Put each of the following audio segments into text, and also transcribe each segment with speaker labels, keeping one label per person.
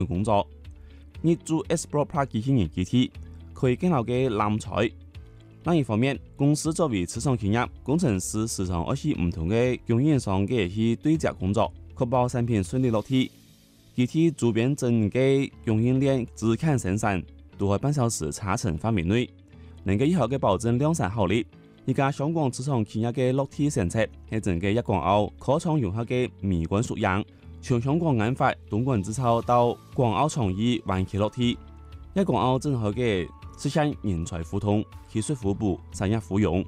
Speaker 1: 工作。日駐 Xplore Plus 機器人機體可以更好嘅攬才。另一方面，公司作為初創企業，工程師時常要喺唔同嘅供應商嘅去對接工作，確保產品順利落地。機體周邊整個供應鏈自洽生產，都喺半小時查證範圍內，能夠有效嘅保證量產效率。而家香港初創企業嘅落地政策係整個粵港澳科創融合嘅美觀縮影，從香港研發、東莞製造到港澳創意環期落地，粵港澳正好嘅實現人才互通、技術互補、產業互用。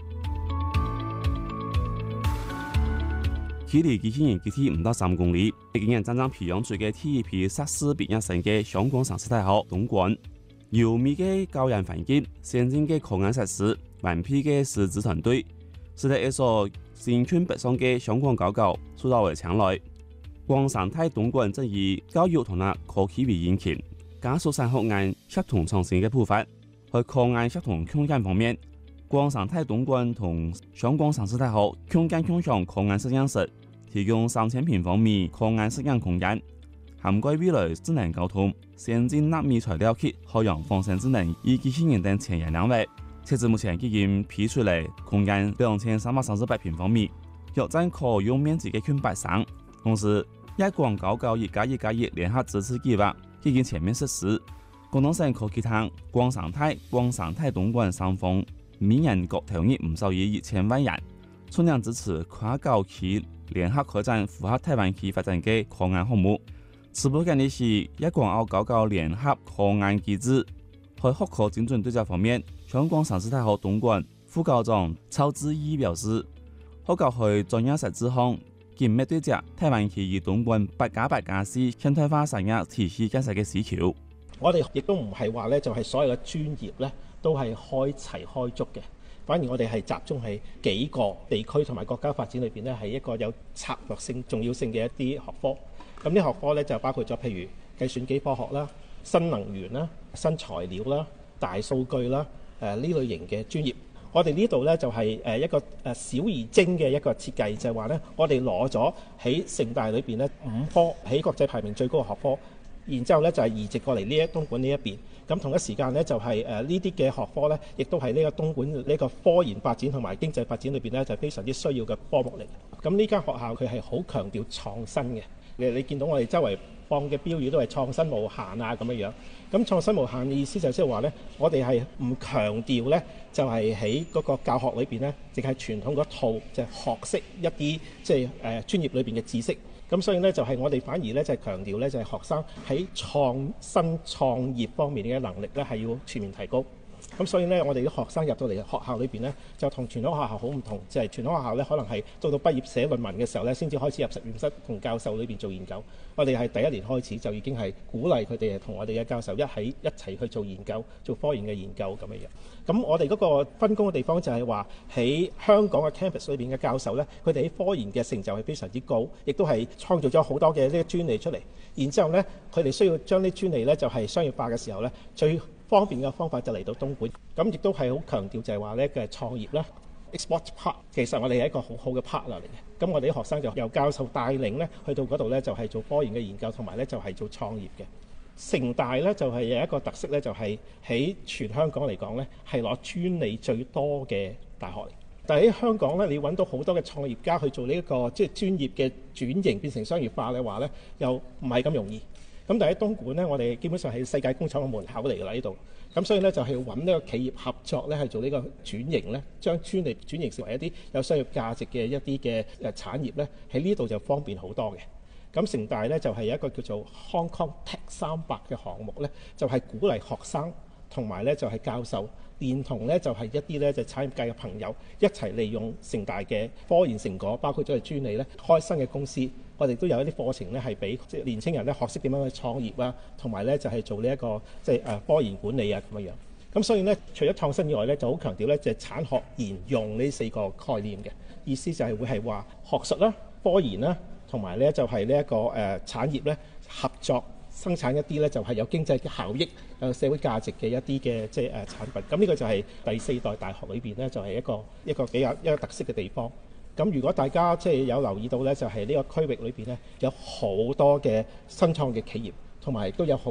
Speaker 1: 距離機器人基地唔到3公里，今年真正培養出嘅第一批碩士畢業生嘅香港城市大學東莞，優美嘅教研環境、先進嘅科研設施、完備嘅師資團隊，使得一所新春北上嘅香港高校受到為青睞。廣生態東莞正以教育同埋科技為引擎，加速產學研協同創新嘅步伐。喺科研協同共建方面，廣生態東莞同香港城市大學共建共享科研實驗室，提供3000平方米科研實驗空間，涵蓋未來智能交通、先進納米材料及海洋放射智能以及機器人等前沿領域。截至目前已經批出嚟空間2338平方米，約佔可用面積嘅8%。同時，粵廣高校1+1+1聯合支持計劃已經全面實施。廣東省科技廳、廣生態東莞三方每年各投入唔少於1000萬元，充量支持跨校區聯合開展符合台灣區發展嘅科研項目。此部建立是粵港澳高校聯合科研機制。喺學科精準對接方面，香港城市大學東莞副校長曹志義表示，學校喺專業實質上緊密對接台灣區與東莞8+8+4現代化產業體系建設嘅需求。
Speaker 2: 我哋亦都唔係話咧，就係所有嘅專業咧都係開齊開足嘅，反而我哋係集中喺幾個地區同埋國家發展裏邊咧，係一個有策略性、重要性嘅一啲學科。咁啲學科咧就包括咗譬如計算機科學啦、新能源啦、新材料啦、大數據啦，呢類型嘅專業。我哋呢度咧就係一個小而精嘅一個設計，就係話咧，我哋攞咗喺城大裏邊咧5科喺國際排名最高嘅學科。然之後咧就係移植過嚟呢東莞呢一邊，咁同一時間咧就係呢啲嘅學科咧，亦都係呢個東莞呢個科研發展同埋經濟發展裏邊咧就非常之需要嘅科目嚟。咁呢間學校佢係好強調創新嘅，你見到我哋周圍放嘅標語都係創新無限啊咁樣樣。咁創新無限嘅意思就即係話咧，我哋係唔強調咧，就係喺嗰個教學裏邊咧，淨係傳統嗰套就係學識一啲即係專業裏邊嘅知識。咁所以咧就係我哋反而咧就係強調咧就係學生喺創新創業方面嘅能力咧係要全面提高。咁所以咧我哋啲學生入到嚟學校裏邊咧就同傳統學校好唔同，就係傳統學校咧可能係到畢業寫論文嘅時候咧先至開始入實驗室同教授裏邊做研究。我哋係第1年開始就已經係鼓勵佢哋同我哋嘅教授一齊去做研究，做科研嘅研究咁樣樣。咁我哋嗰個分工嘅地方就係話喺香港嘅 campus 裏邊嘅教授咧，佢哋喺科研嘅成就係非常之高，亦都係創造咗好多嘅呢個專利出嚟。然之後咧，佢哋需要將啲專利咧就係商業化嘅時候咧，最方便嘅方法就嚟到東莞。咁亦都係好強調就係話咧嘅創業啦。Export Park 其實我哋係一個好好嘅 partner 嚟嘅，咁我哋啲學生就由教授帶領咧去到嗰度咧就係做科研嘅研究，同埋咧就係做創業嘅。城大咧就係有一個特色咧，就係喺全香港嚟講咧係攞專利最多嘅大學嚟。但係喺香港咧，你揾到好多嘅創業家去做呢一個即係專業嘅轉型變成商業化嘅話咧，又唔係咁容易。咁但係喺東莞咧，我哋基本上係世界工廠嘅門口嚟㗎啦呢度。咁所以咧就係揾呢個企業合作咧，係做呢個轉型咧，將專利轉型成為一啲有商業價值嘅一啲嘅產業咧，喺呢度就方便好多嘅。咁城大咧就係有一個叫做 Hong Kong Tech 300嘅項目咧，就係鼓勵學生同埋咧就係教授，連同咧就係一啲咧就產業界嘅朋友一齊利用城大嘅科研成果，包括咗係專利咧，開新嘅公司。我哋都有一啲課程咧，係俾即係年青人咧學識點樣去創業啊，同埋咧就係做呢一個即係科研管理啊咁樣樣。咁所以咧，除咗創新以外咧，就好強調咧就係產學研用呢4個概念嘅意思，就係會係話學術啦、科研啦，同埋咧就係呢一個產業咧合作生產一啲咧就係有經濟嘅效益、有社會價值嘅一啲嘅即係產品。咁呢個就係第4代大學裏邊咧就係一個比較一個特色嘅地方。咁如果大家即係有留意到咧，就係呢個區域裏邊咧有好多嘅新創嘅企業，同埋都有好